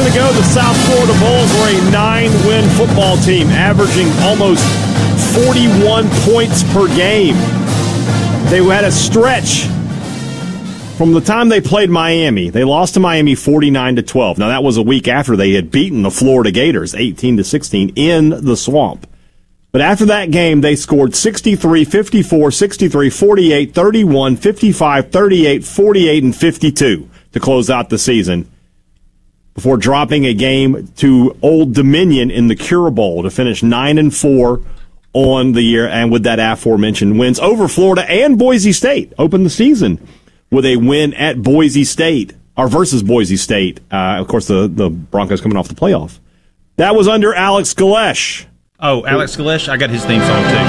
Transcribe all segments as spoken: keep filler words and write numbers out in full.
ago, the South Florida Bulls were a nine-win football team, averaging almost forty-one points per game. They had a stretch from the time they played Miami. They lost to Miami forty-nine to twelve. Now, that was a week after they had beaten the Florida Gators eighteen to sixteen in the Swamp. But after that game, they scored sixty-three, fifty-four, sixty-three, forty-eight, thirty-one, fifty-five, thirty-eight, forty-eight, and fifty-two to close out the season before dropping a game to Old Dominion in the Cure Bowl to finish nine and four on the year, and with that aforementioned wins over Florida and Boise State. Opened the season with a win at Boise State, or versus Boise State. Uh, of course, the, the Broncos coming off the playoff. That was under Alex Galesh. Oh, Alex Galesh, I got his theme song too.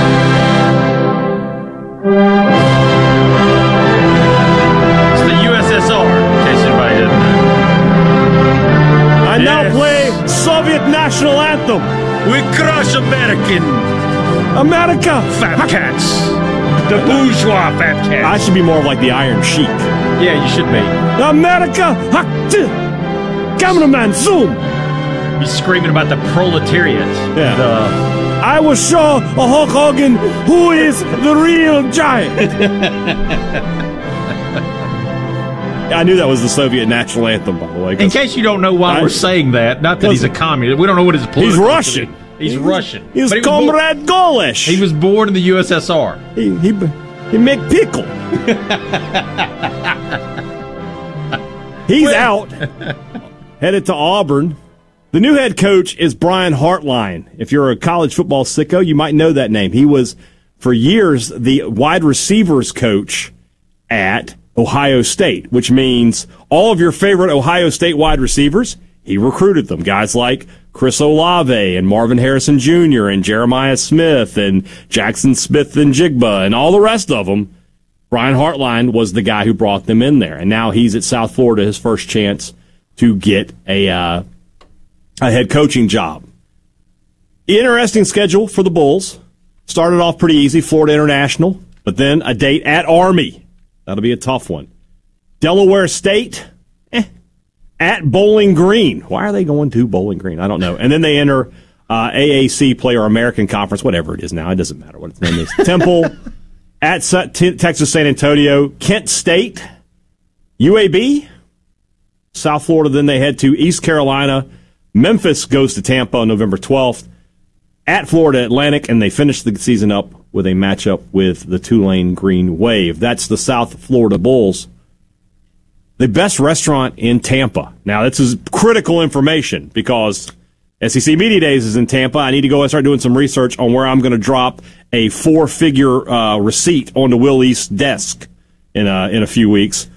It's the U S S R, in case anybody doesn't know. I now Yes. play Soviet national anthem. We crush American America! fat cats. The bourgeois fat cats. I should be more of like the Iron Sheik. Yeah, you should be. America! Hak- Cameraman, zoom! Be screaming about the proletariat. Yeah. The, I will show a Hulk Hogan who is the real giant. I knew that was the Soviet national anthem, by the way. in case you don't know why I- we're saying that, not that he's a communist. We don't know what his political He's Russian. He's Russian. He's But he was born- Comrade Galesh. He was born in the U S S R. He, he, he make pickle. He's out. Headed to Auburn. The new head coach is Brian Hartline. If you're a college football sicko, you might know that name. He was, for years, the wide receivers coach at Ohio State, which means all of your favorite Ohio State wide receivers, he recruited them. Guys like Chris Olave and Marvin Harrison Junior and Jeremiah Smith and Jackson Smith and Jigba and all the rest of them. Brian Hartline was the guy who brought them in there. And now he's at South Florida, his first chance to get a uh, a head coaching job. Interesting schedule for the Bulls. Started off pretty easy, Florida International, but then a date at Army. That'll be a tough one. Delaware State, eh. At Bowling Green. Why are they going to Bowling Green? I don't know. And then they enter uh, A A C play or American Conference, whatever it is now. It doesn't matter what its name is. Temple, at T- Texas San Antonio, Kent State, U A B, South Florida. Then they head to East Carolina. Memphis goes to Tampa on November twelfth. At Florida Atlantic, and they finish the season up with a matchup with the Tulane Green Wave. That's the South Florida Bulls. The best restaurant in Tampa. Now, this is critical information because S E C Media Days is in Tampa. I need to go and start doing some research on where I'm going to drop a four-figure uh, receipt onto Will East's desk in a, in a few weeks.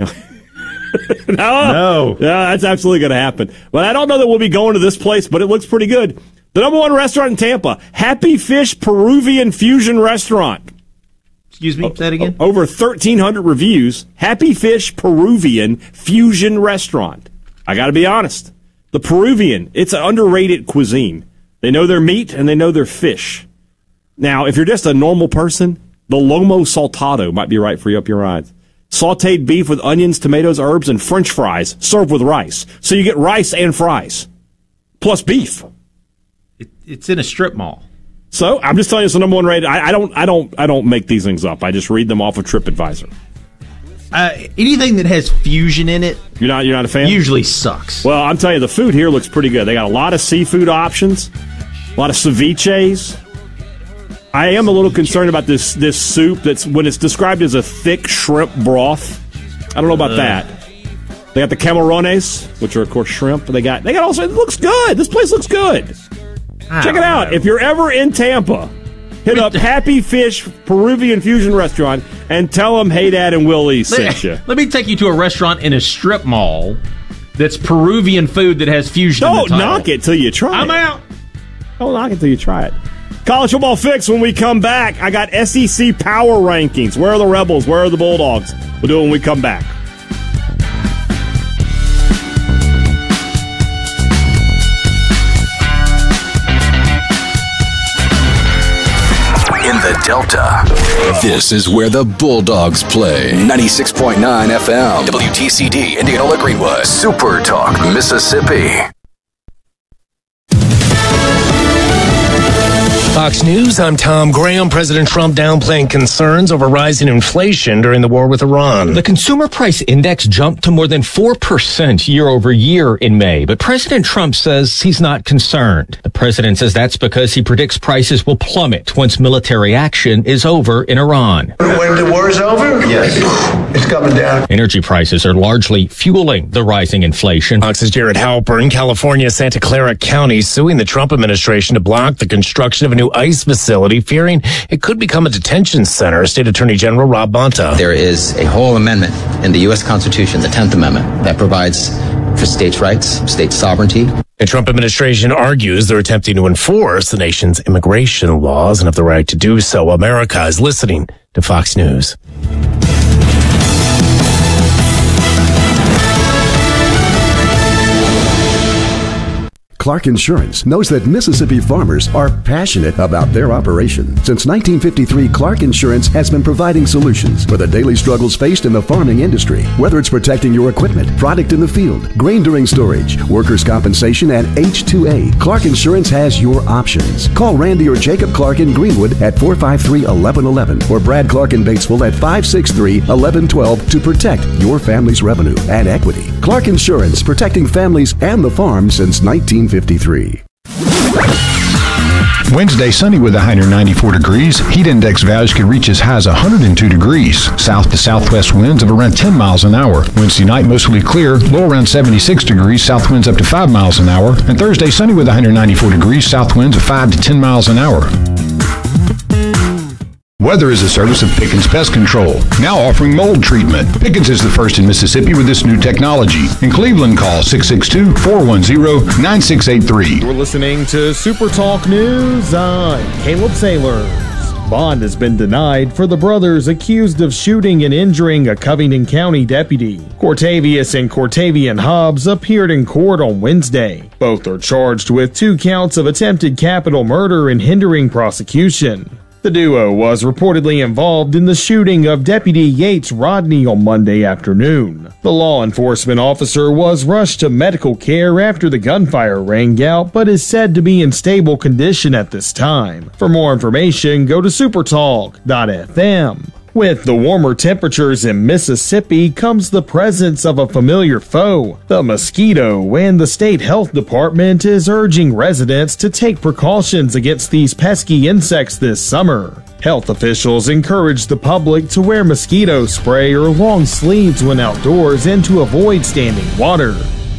no, No. Yeah, that's absolutely going to happen. But I don't know that we'll be going to this place, but it looks pretty good. The number one restaurant in Tampa, Happy Fish Peruvian Fusion Restaurant. Excuse me, say that again? Over thirteen hundred reviews. Happy Fish Peruvian Fusion Restaurant. I got to be honest. The Peruvian, it's an underrated cuisine. They know their meat and they know their fish. Now, if you're just a normal person, the Lomo Saltado might be right for you up your eyes. Sauteed beef with onions, tomatoes, herbs, and French fries served with rice. So you get rice and fries, plus beef. It, it's in a strip mall. So I'm just telling you, it's the number one rated. I, I don't, I don't, I don't make these things up. I just read them off of TripAdvisor. Uh, anything that has fusion in it You're not, you're not a fan? usually sucks. Well, I'm telling you, the food here looks pretty good. They got a lot of seafood options, a lot of ceviches. I am a little concerned about this this soup that's when it's described as a thick shrimp broth. I don't know about uh. that. They got the camarones, which are of course shrimp. They got they got also. It looks good. This place looks good. Check it out. Know. If you're ever in Tampa, hit up Happy Fish Peruvian Fusion Restaurant and tell them Hey Dad and Willie sent you. Let me take you to a restaurant in a strip mall that's Peruvian food that has fusion. Don't in the title. knock it till you try I'm it. I'm out. Don't knock it till you try it. College Football Fix, when we come back, I got S E C Power Rankings. Where are the Rebels? Where are the Bulldogs? We'll do it when we come back. In the Delta. This is where the Bulldogs play. ninety-six point nine F M. W T C D, Indianola Greenwood. Super Talk, Mississippi. Fox News, I'm Tom Graham. President Trump downplaying concerns over rising inflation during the war with Iran. The consumer price index jumped to more than four percent year over year in May, but President Trump says he's not concerned. The president says that's because he predicts prices will plummet once military action is over in Iran. When the war is over, yes, it's coming down. Energy prices are largely fueling the rising inflation. Fox's Jared Halpern, California, Santa Clara County, suing the Trump administration to block the construction of a new ICE facility, fearing it could become a detention center. State Attorney General Rob Bonta. There is a whole amendment in the U S Constitution, the tenth Amendment, that provides for states' rights, state sovereignty. The Trump administration argues they're attempting to enforce the nation's immigration laws and have the right to do so. America is listening to Fox News. Clark Insurance knows that Mississippi farmers are passionate about their operation. Since nineteen fifty-three, Clark Insurance has been providing solutions for the daily struggles faced in the farming industry. Whether it's protecting your equipment, product in the field, grain during storage, workers' compensation, and H two A, Clark Insurance has your options. Call Randy or Jacob Clark in Greenwood at four five three, one one one one or Brad Clark in Batesville at five six three, one one one two to protect your family's revenue and equity. Clark Insurance, protecting families and the farm since nineteen fifty-three. Wednesday, sunny with a high near ninety-four degrees. Heat index values could reach as high as one hundred two degrees. South to southwest winds of around ten miles an hour. Wednesday night, mostly clear, low around seventy-six degrees. South winds up to five miles an hour. And Thursday, sunny with a high near ninety-four degrees. South winds of five to ten miles an hour. Weather is a service of Pickens Pest Control, now offering mold treatment. Pickens is the first in Mississippi with this new technology. In Cleveland, call six six two, four one zero, nine six eight three. We're listening to Super Talk News. I'm Caleb Sailors. Bond has been denied for the brothers accused of shooting and injuring a Covington County deputy. Cortavius and Cortavian Hobbs appeared in court on Wednesday. Both are charged with two counts of attempted capital murder and hindering prosecution. The duo was reportedly involved in the shooting of Deputy Yates Rodney on Monday afternoon. The law enforcement officer was rushed to medical care after the gunfire rang out, but is said to be in stable condition at this time. For more information, go to supertalk dot f m. With the warmer temperatures in Mississippi comes the presence of a familiar foe, the mosquito, and the state health department is urging residents to take precautions against these pesky insects this summer. Health officials encourage the public to wear mosquito spray or long sleeves when outdoors and to avoid standing water.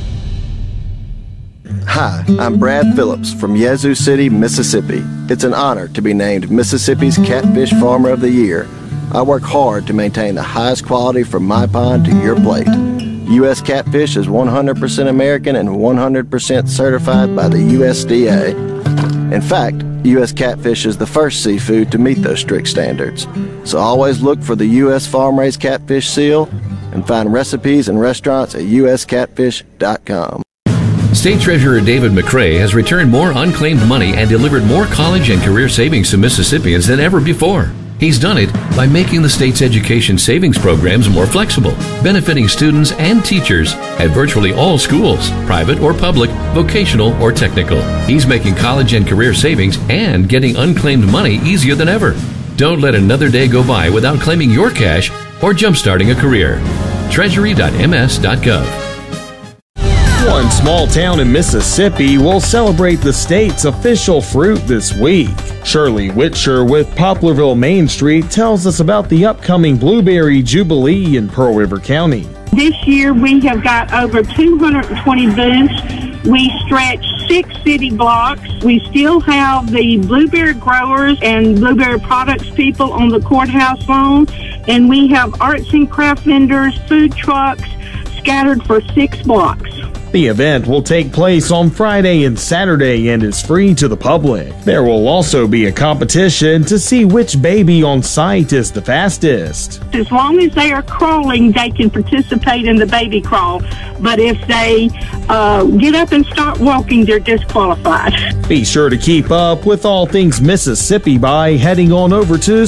Hi, I'm Brad Phillips from Yazoo City, Mississippi. It's an honor to be named Mississippi's Catfish Farmer of the Year. I work hard to maintain the highest quality from my pond to your plate. U S Catfish is one hundred percent American and one hundred percent certified by the U S D A. In fact, U S Catfish is the first seafood to meet those strict standards. So always look for the U S Farm-Raised Catfish seal and find recipes and restaurants at u s catfish dot com. State Treasurer David McRae has returned more unclaimed money and delivered more college and career savings to Mississippians than ever before. He's done it by making the state's education savings programs more flexible, benefiting students and teachers at virtually all schools, private or public, vocational or technical. He's making college and career savings and getting unclaimed money easier than ever. Don't let another day go by without claiming your cash or jumpstarting a career. treasury dot m s dot gov. One small town in Mississippi will celebrate the state's official fruit this week. Shirley Whitcher with Poplarville Main Street tells us about the upcoming Blueberry Jubilee in Pearl River County. This year we have got over two hundred twenty booths. We stretch six city blocks. We still have the blueberry growers and blueberry products people on the courthouse lawn. And we have arts and craft vendors, food trucks scattered for six blocks. The event will take place on Friday and Saturday and is free to the public. There will also be a competition to see which baby on site is the fastest. As long as they are crawling, they can participate in the baby crawl. But if they uh, get up and start walking, they're disqualified. Be sure to keep up with all things Mississippi by heading on over to